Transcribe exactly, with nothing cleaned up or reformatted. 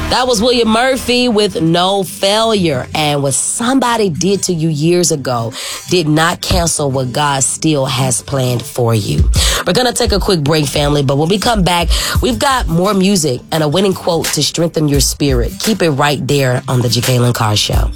That was William Murphy with No Failure. And what somebody did to you years ago did not cancel what God still has planned for you. We're going to take a quick break, family, but when we come back, we've got more music and a winning quote to strengthen your spirit. Keep it right there on the Jacqueline Carr Show.